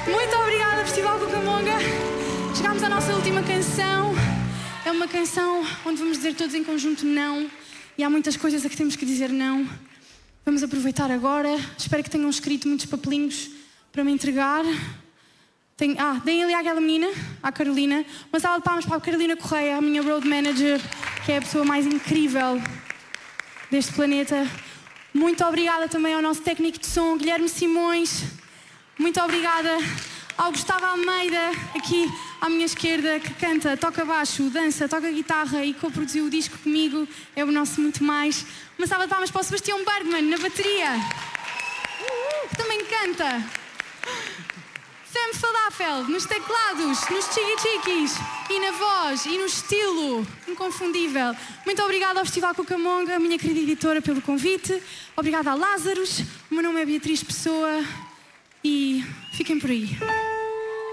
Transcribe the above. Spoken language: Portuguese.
Muito obrigada, Festival Cucamonga. Chegámos à nossa última canção. É uma canção onde vamos dizer todos em conjunto não. E há muitas coisas a que temos que dizer não. Vamos aproveitar agora. Espero que tenham escrito muitos papelinhos para me entregar. Deem ali àquela menina, à Carolina. Uma salva de palmas para a Carolina Correia, a minha road manager, que é a pessoa mais incrível deste planeta. Muito obrigada também ao nosso técnico de som, Guilherme Simões. Muito obrigada ao Gustavo Almeida, aqui à minha esquerda, que canta, toca baixo, dança, toca guitarra e co-produziu o disco comigo. É o nosso muito mais. Uma salva de palmas para o Sebastião Bergman, na bateria, que também canta. Sam Falafel, nos teclados, nos chiqui-chiquis e na voz e no estilo inconfundível. Muito obrigada ao Festival Cucamonga, a minha querida editora, pelo convite. Obrigada a Lázaros. O meu nome é Beatriz Pessoa e fiquem por aí.